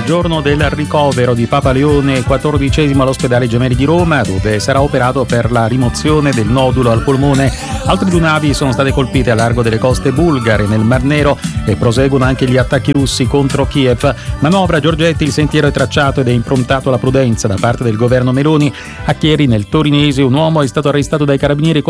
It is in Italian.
giorno del ricovero di Papa Leone XIV all'ospedale Gemelli di Roma, dove sarà operato per la rimozione del nodulo al polmone. Altre 2 navi sono state colpite a largo delle coste bulgare nel Mar Nero e proseguono anche gli attacchi russi contro Kiev. Manovra Giorgetti, il sentiero è tracciato ed è improntato alla prudenza da parte del governo Meloni. A Chieri, nel torinese, un uomo è stato arrestato dai carabinieri